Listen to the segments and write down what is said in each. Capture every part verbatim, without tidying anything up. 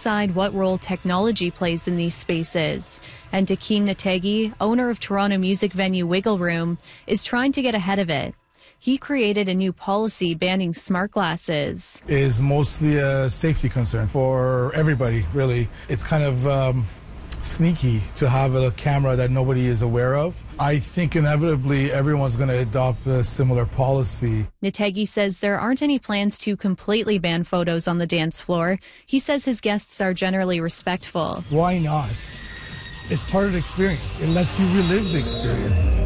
decide what role technology plays in these spaces. And Dakeen Nategi, owner of Toronto music venue Wiggle Room, is trying to get ahead of it. He created a new policy banning smart glasses. Is mostly a safety concern for everybody, really. It's kind of um, sneaky to have a camera that nobody is aware of. I think inevitably everyone's going to adopt a similar policy. Nategi says there aren't any plans to completely ban photos on the dance floor. He says his guests are generally respectful. Why not? It's part of the experience. It lets you relive the experience.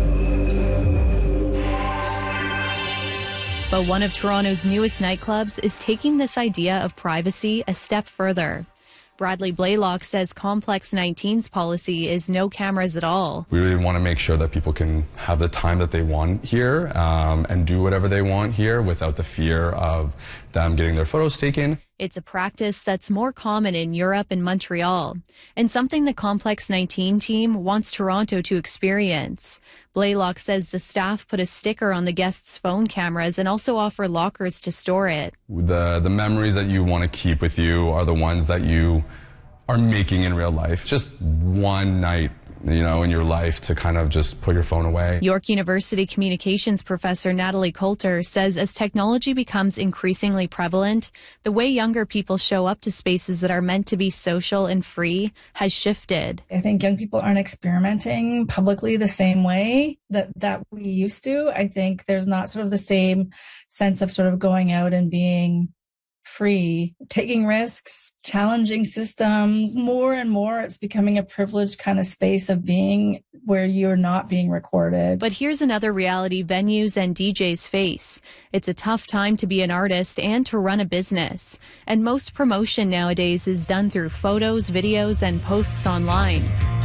But one of Toronto's newest nightclubs is taking this idea of privacy a step further. Bradley Blaylock says Complex nineteen's policy is no cameras at all. We really want to make sure that people can have the time that they want here um, and do whatever they want here without the fear of them getting their photos taken. It's a practice that's more common in Europe and Montreal, and something the Complex nineteen team wants Toronto to experience. Blaylock says the staff put a sticker on the guests' phone cameras and also offer lockers to store it. The, the memories that you want to keep with you are the ones that you are making in real life. Just one night, you know, in your life to kind of just put your phone away. York University communications professor Natalie Coulter says as technology becomes increasingly prevalent, the way younger people show up to spaces that are meant to be social and free has shifted. I think young people aren't experimenting publicly the same way that, that we used to. I think there's not sort of the same sense of sort of going out and being free, taking risks, challenging systems. More and more, it's becoming a privileged kind of space of being where you're not being recorded. But here's another reality venues and D Js face. It's a tough time to be an artist and to run a business. And most promotion nowadays is done through photos, videos, and posts online.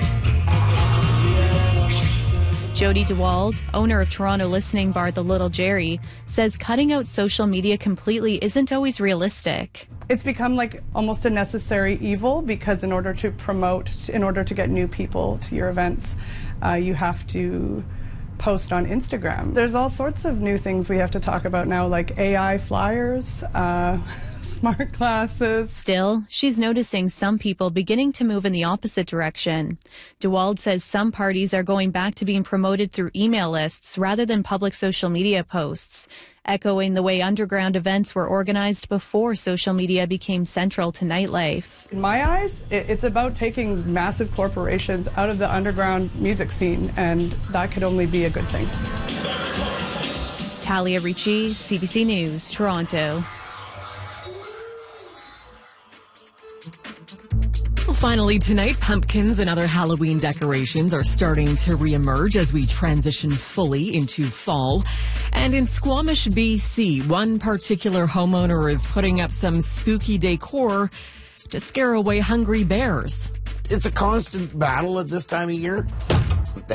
Jody DeWald, owner of Toronto listening bar The Little Jerry, says cutting out social media completely isn't always realistic. It's become like almost a necessary evil because in order to promote, in order to get new people to your events, uh, you have to post on Instagram. There's all sorts of new things we have to talk about now, like A I flyers, uh, smart glasses. Still, she's noticing some people beginning to move in the opposite direction. DeWald says some parties are going back to being promoted through email lists rather than public social media posts, echoing the way underground events were organized before social media became central to nightlife. In my eyes, it's about taking massive corporations out of the underground music scene, and that could only be a good thing. Talia Ricci, C B C News, Toronto. Finally tonight, pumpkins and other Halloween decorations are starting to reemerge as we transition fully into fall. And in Squamish, B C, one particular homeowner is putting up some spooky decor to scare away hungry bears. It's a constant battle at this time of year.